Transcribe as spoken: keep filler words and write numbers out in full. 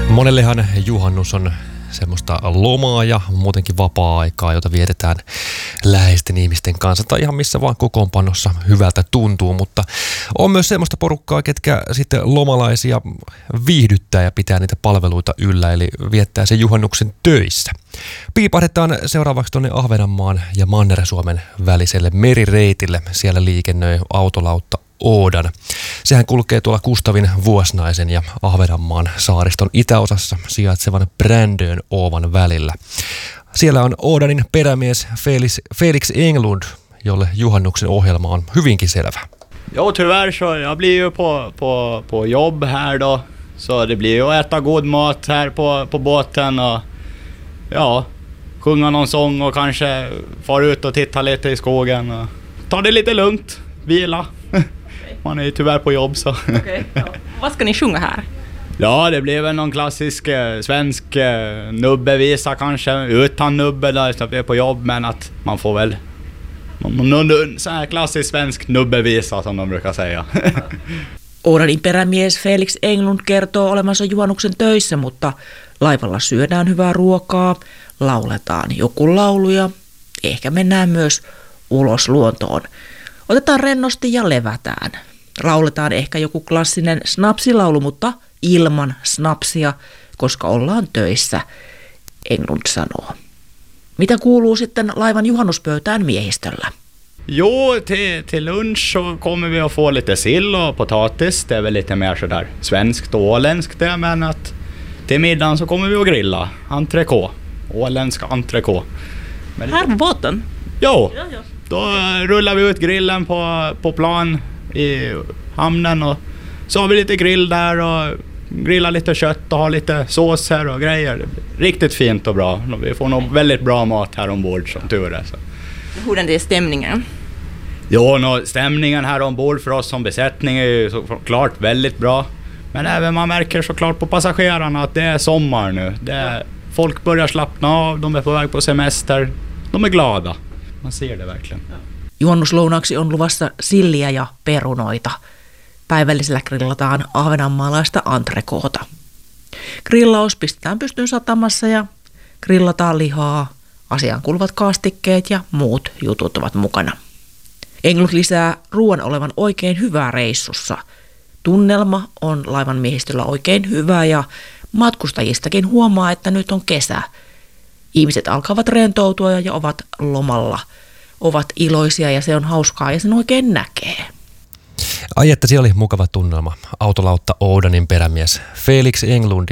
Monellehan juhannus on semmoista lomaa ja muutenkin vapaa-aikaa, jota vietetään läheisten ihmisten kanssa tai ihan missä vaan kokoonpanossa hyvältä tuntuu, mutta on myös semmoista porukkaa, ketkä sitten lomalaisia viihdyttää ja pitää niitä palveluita yllä, eli viettää sen juhannuksen töissä. Piipahdetaan seuraavaksi tuonne Ahvenanmaan ja Manner-Suomen väliselle merireitille. Siellä liikennöi autolautta Oodan. Sehän kulkee tuolla Kustavin Vuosnaisen ja Ahvenanmaan saariston itäosassa sijaitsevan Brändön Åvan välillä. Siellä on Oodanin perämies Felix, Felix Englund, jolle juhannuksen ohjelma on hyvinkin selvä. Jo, tyvärr så jag blir ju på, på, på jobb här då. Så det blir ju att äta god mat här på, på båten och ja, sjunga någon sång och kanske fara ut och titta lite i skogen och ta det lite lugnt, vila. Man är ju tyvärr på jobb så. Okay, ja. Vad ska ni sjunga här? Ja, det blir väl någon klassisk eh, svensk eh, nubbevisa kanske, utan nubbe där så vi är på jobb, men att man får väl någon, någon sån här klassisk svensk nubbevisa som de brukar säga. Oodanin perämies Felix Englund kertoo olevansa juhannuksen töissä, mutta laivalla syödään hyvää ruokaa, lauletaan joku laulu ja ehkä mennään myös ulos luontoon. Otetaan rennosti ja levätään. Lauletaan ehkä joku klassinen snapsilaulu, mutta ilman snapsia, koska ollaan töissä, Englund sanoo. Mitä kuuluu sitten laivan juhannuspöytään miehistöllä? Jo, till, till lunch så kommer vi att få lite sill och potatis. Det är väl lite mer sådär svenskt och åländskt det, men att till middagen så kommer vi att grilla. Entrecote. Åländsk entrecote. Här på båten? Jo, Ja, ja. då rullar vi ut grillen på, på plan i hamnen och så har vi lite grill där och grillar lite kött och har lite såser och grejer. Riktigt fint och bra. Vi får nog väldigt bra mat här ombord som tur är. Så. Hur är stämningen? Jo, no, stämningen här ombord för oss som besättning är ju såklart väldigt bra. Men även man märker såklart på passagerarna att det är sommar nu. Det är, folk börjar slappna av, de är på väg på semester. De är glada. Man ser det verkligen. Juhannuslounaaksi on luvassa silliä ja perunoita. Päivällisellä grillataan ahvenanmaalaista entrecoota. Grillaus pistetään pystyyn satamassa ja grillataan lihaa. Asiaan kuuluvat kastikkeet ja muut jutut ovat mukana. Englund lisää ruoan olevan oikein hyvää reissussa. Tunnelma on laivan miehistöllä oikein hyvä ja matkustajistakin huomaa, että nyt on kesä. Ihmiset alkavat rentoutua ja ovat lomalla. Ovat iloisia ja se on hauskaa ja sen oikein näkee. Ai että siellä oli mukava tunnelma. Autolautta Oodanin perämies Felix Englund